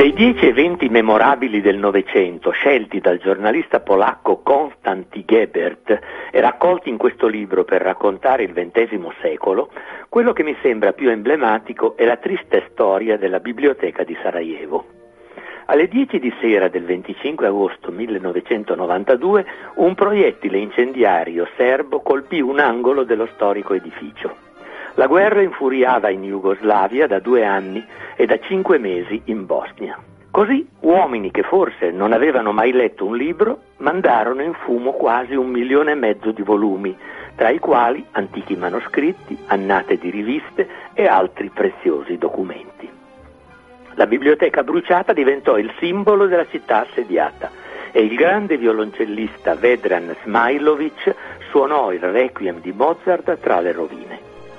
Dei 10 eventi memorabili del Novecento scelti dal giornalista polacco Konstanty Gebert e raccolti in questo libro per raccontare il XX secolo, quello che mi sembra più emblematico è la triste storia della biblioteca di Sarajevo. Alle 10 di sera del 25 agosto 1992 un proiettile incendiario serbo colpì un angolo dello storico edificio. La guerra infuriava in Jugoslavia da 2 anni e da 5 mesi in Bosnia. Così uomini che forse non avevano mai letto un libro mandarono in fumo quasi 1,5 milioni di volumi, tra i quali antichi manoscritti, annate di riviste e altri preziosi documenti. La biblioteca bruciata diventò il simbolo della città assediata e il grande violoncellista Vedran Smailović suonò il Requiem di Mozart tra le rovine.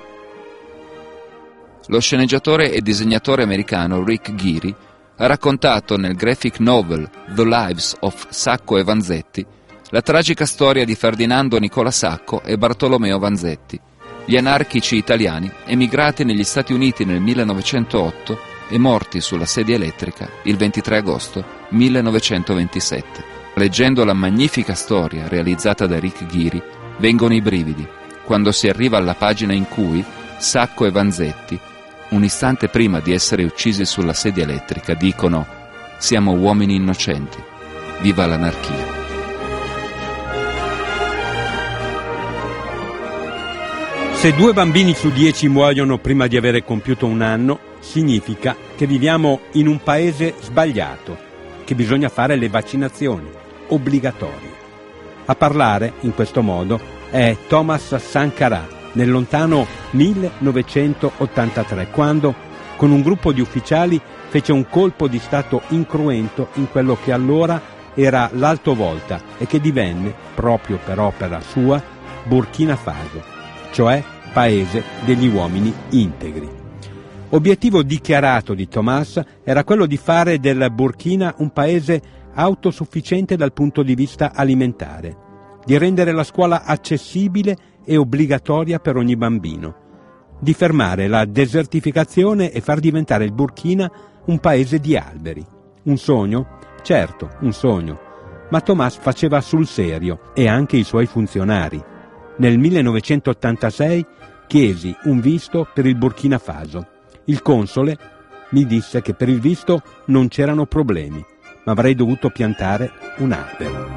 Lo sceneggiatore e disegnatore americano Rick Geary ha raccontato nel graphic novel The Lives of Sacco e Vanzetti la tragica storia di Ferdinando Nicola Sacco e Bartolomeo Vanzetti, gli anarchici italiani emigrati negli Stati Uniti nel 1908 e morti sulla sedia elettrica il 23 agosto 1927. Leggendo la magnifica storia realizzata da Rick Geary vengono i brividi quando si arriva alla pagina in cui Sacco e Vanzetti, un istante prima di essere uccisi sulla sedia elettrica, dicono: «Siamo uomini innocenti. Viva l'anarchia». Se 2 bambini su 10 muoiono prima di avere compiuto 1 anno, significa che viviamo in un paese sbagliato, che bisogna fare le vaccinazioni, obbligatorie. A parlare, in questo modo, è Thomas Sankara, nel lontano 1983, quando, con un gruppo di ufficiali, fece un colpo di stato incruento in quello che allora era l'Alto Volta e che divenne, proprio per opera sua, Burkina Faso, cioè paese degli uomini integri. Obiettivo dichiarato di Thomas era quello di fare del Burkina un paese autosufficiente dal punto di vista alimentare, di rendere la scuola accessibile e obbligatoria per ogni bambino, di fermare la desertificazione e far diventare il Burkina un paese di alberi. Un sogno? Certo, un sogno, ma Thomas faceva sul serio, e anche i suoi funzionari. Nel 1986 chiesi un visto per il Burkina Faso. Il console mi disse che per il visto non c'erano problemi, ma avrei dovuto piantare un albero.